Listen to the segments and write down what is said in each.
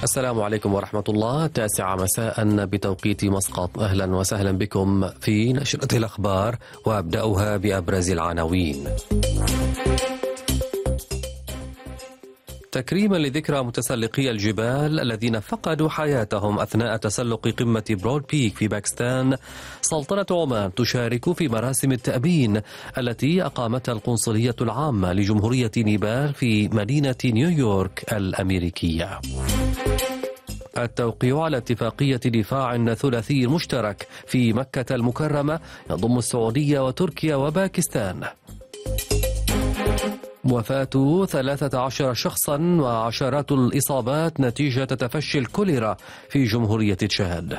السلام عليكم ورحمة الله. 9 مساء بتوقيت مسقط. أهلا وسهلا بكم في نشرة الأخبار، وأبدأها بأبرز العناوين. تكريما لذكرى متسلقي الجبال الذين فقدوا حياتهم أثناء تسلق قمة برود بيك في باكستان، سلطنة عمان تشارك في مراسم التأبين التي أقامتها القنصلية العامة لجمهورية نيبال في مدينة نيويورك الأمريكية. التوقيع على اتفاقية دفاع ثلاثي مشترك في مكة المكرمة يضم السعودية وتركيا وباكستان. وفاة 13 شخصا وعشرات الإصابات نتيجة تفشي الكوليرا في جمهورية تشاد.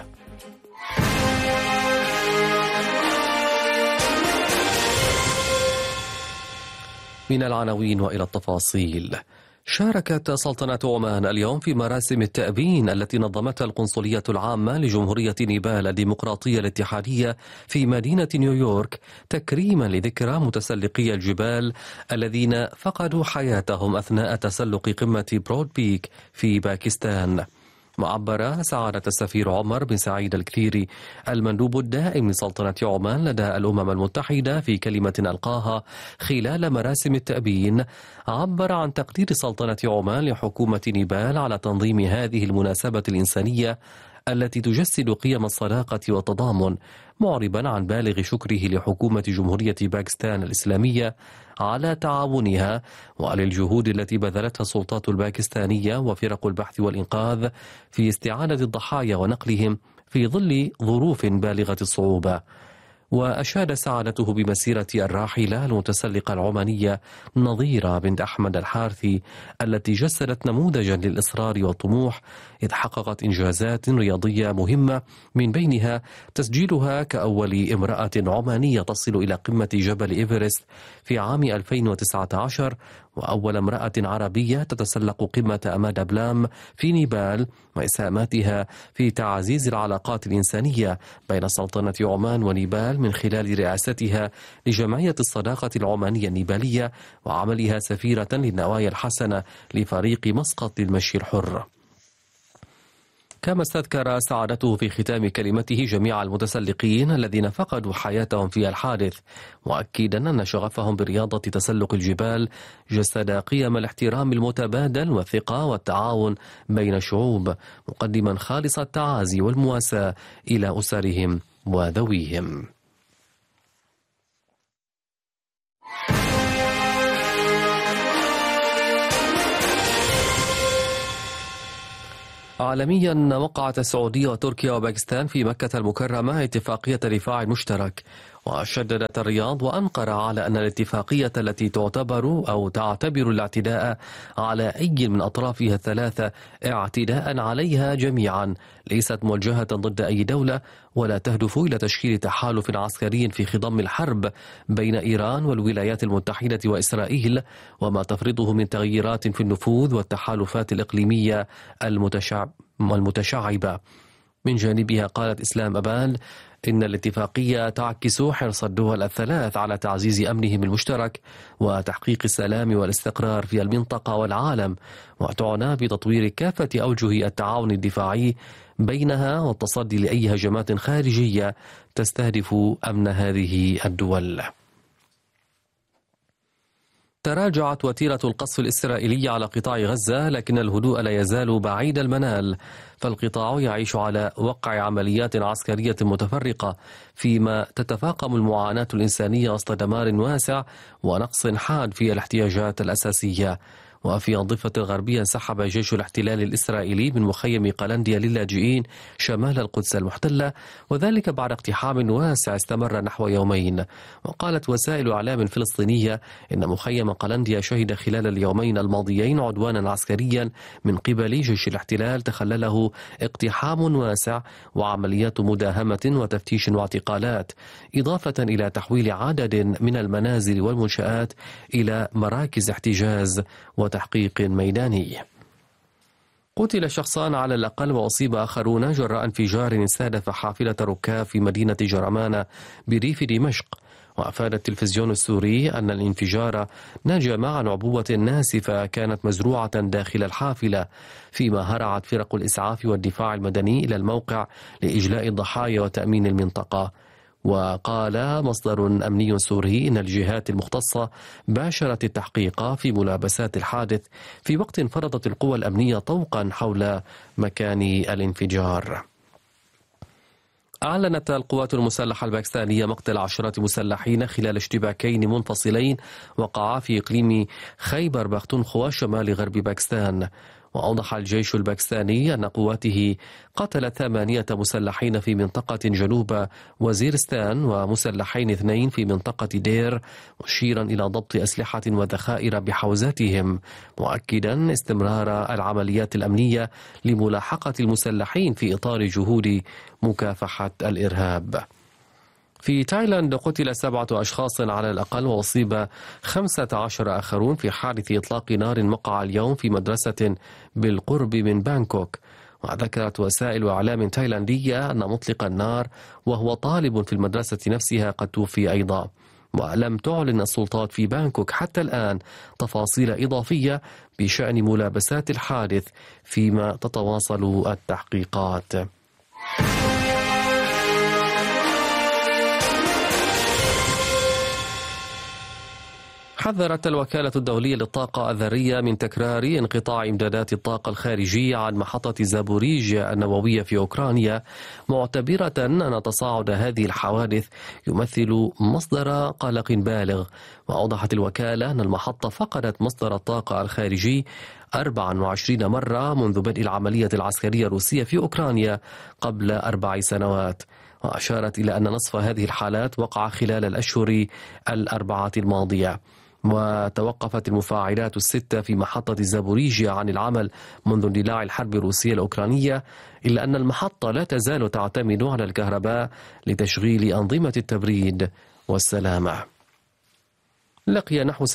من العناوين وإلى التفاصيل. شاركت سلطنة عمان اليوم في مراسم التأبين التي نظمتها القنصلية العامة لجمهورية نيبال الديمقراطية الاتحادية في مدينة نيويورك، تكريما لذكرى متسلقي الجبال الذين فقدوا حياتهم أثناء تسلق قمة برود بيك في باكستان. وعبر سعادة السفير عمر بن سعيد الكثيري المندوب الدائم لسلطنة عمان لدى الأمم المتحدة في كلمة ألقاها خلال مراسم التأبين، عبر عن تقدير سلطنة عمان لحكومة نيبال على تنظيم هذه المناسبة الإنسانية التي تجسد قيم الصداقة والتضامن، معربا عن بالغ شكره لحكومة جمهورية باكستان الإسلامية على تعاونها وعلى الجهود التي بذلتها السلطات الباكستانية وفرق البحث والإنقاذ في استعانة الضحايا ونقلهم في ظل ظروف بالغة الصعوبة. وأشاد سعادته بمسيرة الراحلة المتسلقة العمانية نظيرة بنت أحمد الحارثي التي جسدت نموذجا للإصرار والطموح، إذ حققت إنجازات رياضية مهمة، من بينها تسجيلها كأول امرأة عمانية تصل إلى قمة جبل إيفرست في عام 2019، وأول امرأة عربية تتسلق قمة أمادا بلام في نيبال، وإسهاماتها في تعزيز العلاقات الإنسانية بين سلطنة عمان ونيبال من خلال رئاستها لجمعية الصداقة العمانية النيبالية وعملها سفيرة للنوايا الحسنة لفريق مسقط للمشي الحر. كما استذكر سعادته في ختام كلمته جميع المتسلقين الذين فقدوا حياتهم في الحادث، مؤكدا أن شغفهم برياضة تسلق الجبال جسد قيم الاحترام المتبادل والثقة والتعاون بين الشعوب، مقدما خالص التعازي والمواساة إلى أسرهم وذويهم. عالميا، وقعت السعودية وتركيا وباكستان في مكة المكرمة اتفاقية دفاع مشترك، وشددت الرياض وأنقرة على أن الاتفاقية التي تعتبر الاعتداء على أي من أطرافها الثلاثة اعتداء عليها جميعا ليست موجهة ضد أي دولة، ولا تهدف إلى تشكيل تحالف عسكري في خضم الحرب بين إيران والولايات المتحدة وإسرائيل، وما تفرضه من تغييرات في النفوذ والتحالفات الإقليمية المتشعبة. من جانبها قالت إسلام أبان إن الاتفاقية تعكس حرص الدول الثلاث على تعزيز أمنهم المشترك وتحقيق السلام والاستقرار في المنطقة والعالم، وتعنى بتطوير كافة أوجه التعاون الدفاعي بينها والتصدي لأي هجمات خارجية تستهدف أمن هذه الدول. تراجعت وتيرة القصف الإسرائيلي على قطاع غزة، لكن الهدوء لا يزال بعيد المنال، فالقطاع يعيش على وقع عمليات عسكرية متفرقة، فيما تتفاقم المعاناة الإنسانية وسط دمار واسع ونقص حاد في الاحتياجات الأساسية. وفي الضفة الغربية انسحب جيش الاحتلال الإسرائيلي من مخيم قلنديا للاجئين شمال القدس المحتلة، وذلك بعد اقتحام واسع استمر نحو يومين. وقالت وسائل إعلام فلسطينية إن مخيم قلنديا شهد خلال اليومين الماضيين عدوانا عسكريا من قبل جيش الاحتلال تخلله اقتحام واسع وعمليات مداهمة وتفتيش واعتقالات، إضافة إلى تحويل عدد من المنازل والمنشآت إلى مراكز احتجاز وتحقيق ميداني. قتل شخصان على الأقل وأصيب آخرون جراء انفجار استهدف حافلة ركاب في مدينة جرمانة بريف دمشق. وأفاد التلفزيون السوري أن الانفجار نجم عن عبوة ناسفة كانت مزروعة داخل الحافلة، فيما هرعت فرق الإسعاف والدفاع المدني إلى الموقع لإجلاء الضحايا وتأمين المنطقة. وقال مصدر أمني سوري إن الجهات المختصة باشرت التحقيق في ملابسات الحادث في وقت فرضت القوى الأمنية طوقا حول مكان الانفجار. أعلنت القوات المسلحة الباكستانية مقتل عشرات مسلحين خلال اشتباكين منفصلين وقعا في إقليم خيبر بختونخوا شمال غرب باكستان. وأوضح الجيش الباكستاني أن قواته قتلت 8 مسلحين في منطقة جنوب وزيرستان ومسلحين 2 في منطقة دير، مشيرا إلى ضبط أسلحة وذخائر بحوزاتهم، مؤكدا استمرار العمليات الأمنية لملاحقة المسلحين في إطار جهود مكافحة الإرهاب. في تايلاند قتل 7 أشخاص على الأقل وأصيب 15 آخرون في حادث إطلاق نار وقع اليوم في مدرسة بالقرب من بانكوك. وذكرت وسائل إعلام تايلاندية أن مطلق النار وهو طالب في المدرسة نفسها قد توفي أيضا. ولم تعلن السلطات في بانكوك حتى الآن تفاصيل إضافية بشأن ملابسات الحادث، فيما تتواصل التحقيقات. حذرت الوكالة الدولية للطاقة الذرية من تكرار انقطاع إمدادات الطاقة الخارجية عن محطة زابوريجيا النووية في أوكرانيا، معتبرة أن تصاعد هذه الحوادث يمثل مصدر قلق بالغ. وأوضحت الوكالة أن المحطة فقدت مصدر الطاقة الخارجي 24 مرة منذ بدء العملية العسكرية الروسية في أوكرانيا قبل 4 سنوات. وأشارت إلى أن نصف هذه الحالات وقع خلال الأشهر 4 الماضية. وتوقفت المفاعلات 6 في محطة زابوريجيا عن العمل منذ اندلاع الحرب الروسية الأوكرانية، إلا أن المحطة لا تزال تعتمد على الكهرباء لتشغيل أنظمة التبريد والسلامة. لقي نحو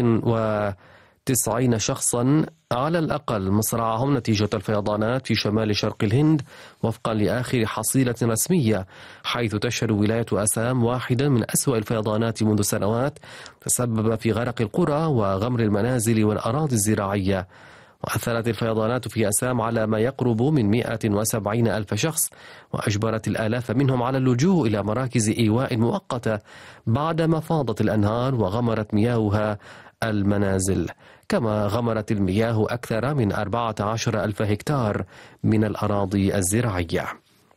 97 شخصا على الأقل مصرعهم نتيجة الفيضانات في شمال شرق الهند وفقا لآخر حصيلة رسمية، حيث تشهد ولاية أسام واحدة من أسوأ الفيضانات منذ سنوات، تسبب في غرق القرى وغمر المنازل والأراضي الزراعية. وأثرت الفيضانات في أسام على ما يقرب من 170 ألف شخص، وأجبرت الآلاف منهم على اللجوء إلى مراكز إيواء مؤقتة بعدما فاضت الأنهار وغمرت مياهها المنازل، كما غمرت المياه أكثر من 14 ألف هكتار من الأراضي الزراعية.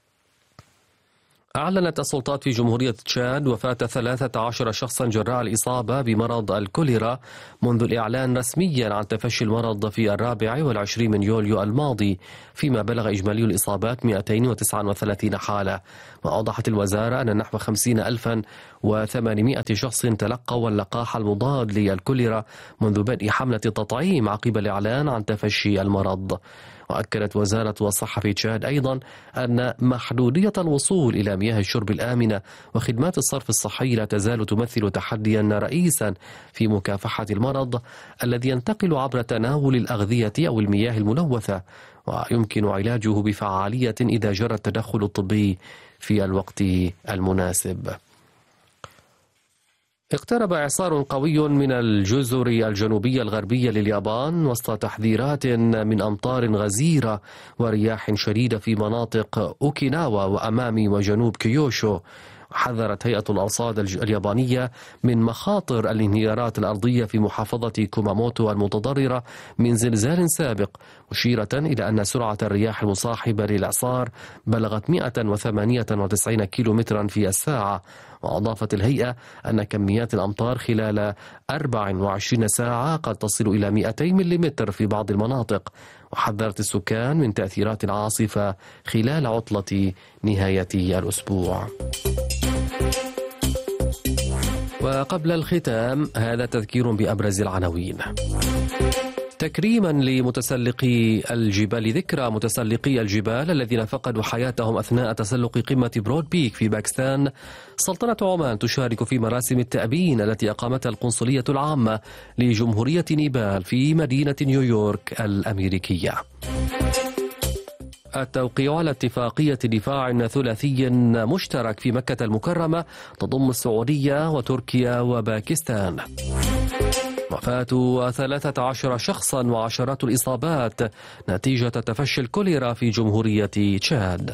أعلنت السلطات في جمهورية تشاد وفاة 13 شخصا جراء الإصابة بمرض الكوليرا منذ الإعلان رسميا عن تفشي المرض في 24 من يوليو الماضي، فيما بلغ إجمالي الإصابات 239 حالة. وأوضحت الوزارة أن نحو 50,800 شخص تلقوا اللقاح المضاد للكوليرا منذ بدء حملة التطعيم عقب الإعلان عن تفشي المرض. وأكدت وزارة الصحة في تشاد أيضا أن محدودية الوصول إلى مياه الشرب الآمنة وخدمات الصرف الصحي لا تزال تمثل تحديا رئيسا في مكافحة المرض الذي ينتقل عبر تناول الأغذية أو المياه الملوثة، ويمكن علاجه بفعالية إذا جرى التدخل الطبي في الوقت المناسب. اقترب إعصار قوي من الجزر الجنوبية الغربية لليابان وسط تحذيرات من أمطار غزيرة ورياح شديدة في مناطق أوكيناوا وأمامي وجنوب كيوشو. حذرت هيئة الأرصاد اليابانية من مخاطر الانهيارات الأرضية في محافظة كوماموتو المتضررة من زلزال سابق، مشيرة إلى أن سرعة الرياح المصاحبة للإعصار بلغت 198 كيلومترا في الساعة. وأضافت الهيئة أن كميات الأمطار خلال 24 ساعة قد تصل إلى 200 ملم في بعض المناطق، وحذرت السكان من تأثيرات العاصفة خلال عطلة نهاية الأسبوع. وقبل الختام هذا تذكير بأبرز العناوين. تكريما لمتسلقي الجبال، ذكرى متسلقي الجبال الذين فقدوا حياتهم أثناء تسلق قمة برود بيك في باكستان، سلطنة عمان تشارك في مراسم التأبين التي أقامتها القنصلية العامة لجمهورية نيبال في مدينة نيويورك الأمريكية. التوقيع على اتفاقية دفاع ثلاثي مشترك في مكة المكرمة تضم السعودية وتركيا وباكستان. وفاة 13 شخصا وعشرات الإصابات نتيجة تفشي الكوليرا في جمهورية تشاد.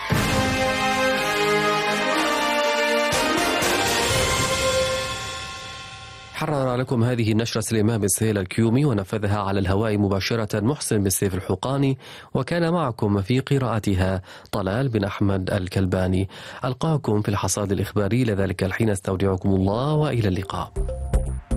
حرر لكم هذه النشرة سليمان بن سهيل الكيومي، ونفذها على الهواء مباشرة محسن بن سيف الحقاني، وكان معكم في قراءتها طلال بن أحمد الكلباني. ألقاكم في الحصاد الإخباري، لذلك الحين استودعكم الله وإلى اللقاء.